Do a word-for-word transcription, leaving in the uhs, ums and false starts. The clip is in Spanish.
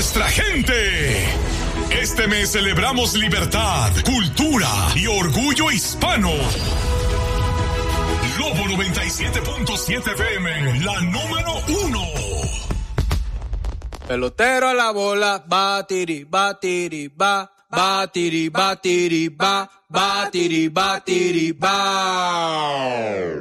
nuestra gente. Este mes celebramos libertad, cultura y orgullo hispano. Lobo noventa y siete punto siete F M, la número uno. Pelotero a la bola, batiri, batiri, ba, batiri, batiri, ba, batiri, batiri, ba.